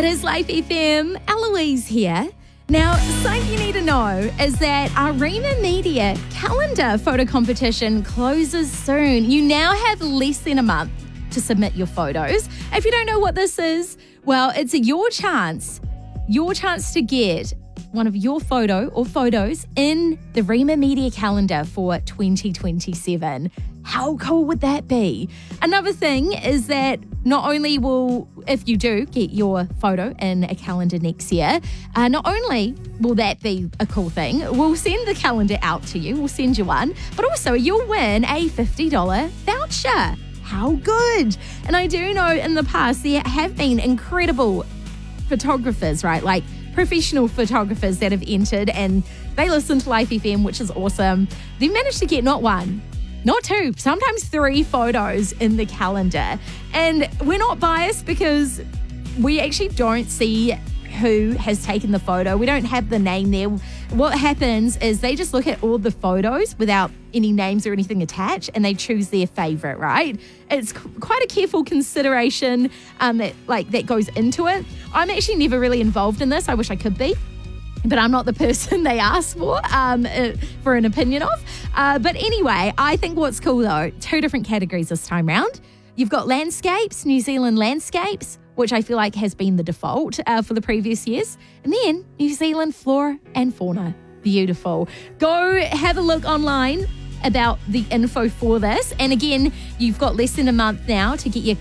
It is Life FM. Eloise here. Now, something you need to know is that our Rima Media calendar photo competition closes soon. You now have less than a month to submit your photos. If you don't know what this is, well, it's your chance to get one of your photo or photos in the Rima Media calendar for 2027. How cool would that be? Another thing is that not only will, if you do get your photo in a calendar next year, not only will that be a cool thing, we'll send the calendar out to you, we'll send you one, but also you'll win a $50 voucher. How good? And I do know in the past there have been incredible photographers, right? Like professional photographers that have entered and they listen to Life FM, which is awesome. They managed to get not one, not two, sometimes 3 photos in the calendar. And we're not biased because we actually don't see who has taken the photo. We don't have the name there. What happens is they just look at all the photos without any names or anything attached and they choose their favorite, right? It's quite a careful consideration that goes into it. I'm actually never really involved in this. I wish I could be, but I'm not the person they ask for an opinion of. But anyway, I think what's cool though, 2 different categories this time round. You've got landscapes, New Zealand landscapes, which I feel like has been the default for the previous years. And then New Zealand flora and fauna. Beautiful. Go have a look online about the info for this. And again, you've got less than a month now to get your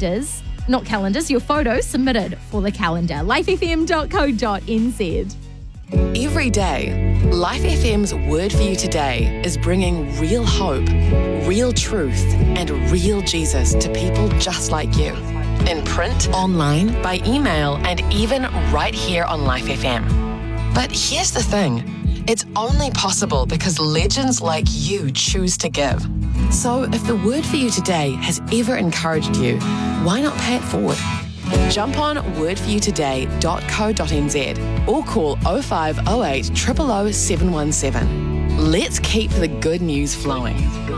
your photos submitted for the calendar. lifefm.co.nz. Every day, Life FM's Word for You Today is bringing real hope, real truth, and real Jesus to people just like you. In print, online, by email, and even right here on Life FM. But here's the thing. It's only possible because legends like you choose to give. So if the Word for You Today has ever encouraged you, why not pay it forward? Jump on wordforyoutoday.co.nz or call 0508 000 717. Let's keep the good news flowing.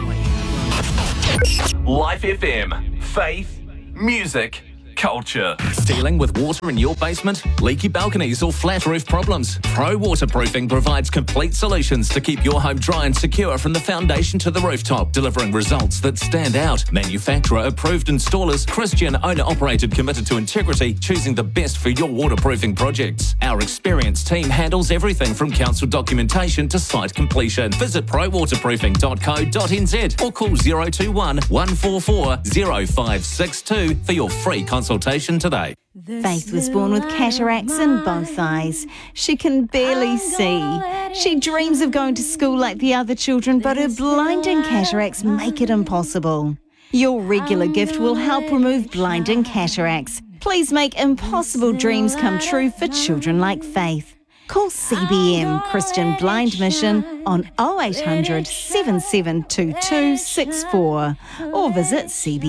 Life FM. Faith, music, culture. Dealing with water in your basement, leaky balconies or flat roof problems? Pro Waterproofing provides complete solutions to keep your home dry and secure from the foundation to the rooftop, delivering results that stand out. Manufacturer approved installers, Christian owner operated, committed to integrity, choosing the best for your waterproofing projects. Our experienced team handles everything from council documentation to site completion. Visit prowaterproofing.co.nz or call 021 144 0562 for your free consultation today. Faith was born with cataracts in both eyes. She can barely see. She dreams of going to school like the other children, but her blinding cataracts make it impossible. Your regular gift will help remove blinding cataracts. Please make impossible dreams come true for children like Faith. Call CBM Christian Blind Mission on 0800 7722 64 or visit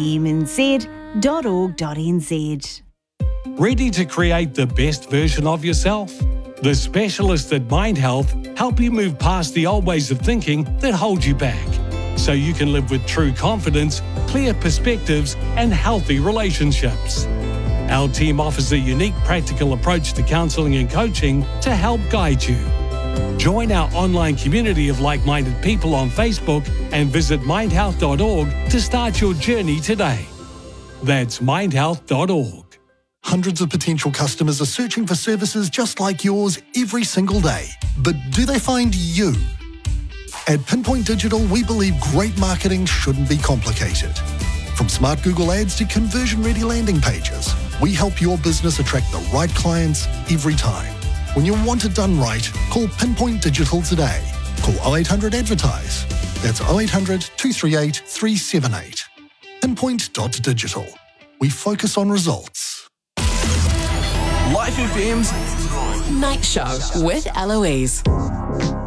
cbmnz.org.nz. Ready to create the best version of yourself? The specialists at Mind Health help you move past the old ways of thinking that hold you back, so you can live with true confidence, clear perspectives, and healthy relationships. Our team offers a unique practical approach to counselling and coaching to help guide you. Join our online community of like-minded people on Facebook and visit mindhealth.org to start your journey today. That's mindhealth.org. Hundreds of potential customers are searching for services just like yours every single day. But do they find you? At Pinpoint Digital, we believe great marketing shouldn't be complicated. From smart Google Ads to conversion-ready landing pages, we help your business attract the right clients every time. When you want it done right, call Pinpoint Digital today. Call 0800 Advertise. That's 0800 238 378. Pinpoint.digital. We focus on results. Life FM's Night Show with Eloise.